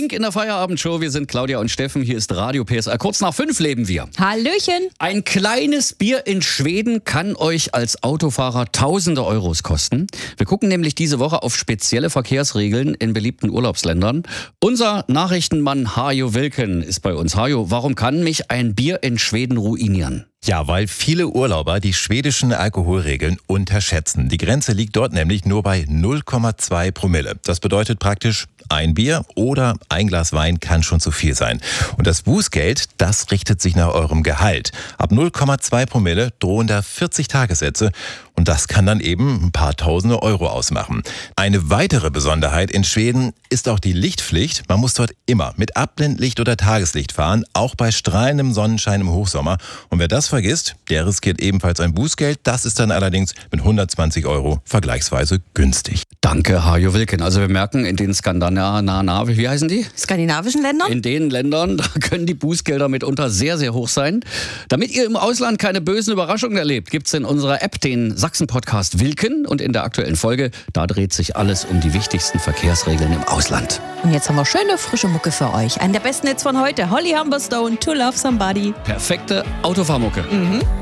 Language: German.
Flink in der Feierabendshow. Wir sind Claudia und Steffen. Hier ist Radio PSR. Kurz nach 5 leben wir. Hallöchen. Ein kleines Bier in Schweden kann euch als Autofahrer tausende Euros kosten. Wir gucken nämlich diese Woche auf spezielle Verkehrsregeln in beliebten Urlaubsländern. Unser Nachrichtenmann Hajo Wilken ist bei uns. Hajo, warum kann mich ein Bier in Schweden ruinieren? Ja, weil viele Urlauber die schwedischen Alkoholregeln unterschätzen. Die Grenze liegt dort nämlich nur bei 0,2 Promille. Das bedeutet praktisch, ein Bier oder ein Glas Wein kann schon zu viel sein. Und das Bußgeld, das richtet sich nach eurem Gehalt. Ab 0,2 Promille drohen da 40 Tagessätze. Und das kann dann eben ein paar tausende Euro ausmachen. Eine weitere Besonderheit in Schweden ist auch die Lichtpflicht. Man muss dort immer mit Abblendlicht oder Tageslicht fahren, auch bei strahlendem Sonnenschein im Hochsommer. Und wer das vergisst, der riskiert ebenfalls ein Bußgeld. Das ist dann allerdings mit 120 Euro vergleichsweise günstig. Danke, Hajo Wilken. Also wir merken, in den wie heißen die? Skandinavischen Ländern? In den Ländern, da können die Bußgelder mitunter sehr, sehr hoch sein. Damit ihr im Ausland keine bösen Überraschungen erlebt, gibt es in unserer App den Sachsen-Podcast Wilken. Und in der aktuellen Folge, da dreht sich alles um die wichtigsten Verkehrsregeln im Ausland. Und jetzt haben wir schöne, frische Mucke für euch. Einen der besten Hits von heute. Holly Humberstone, To Love Somebody. Perfekte Autofahrmucke. Mhm.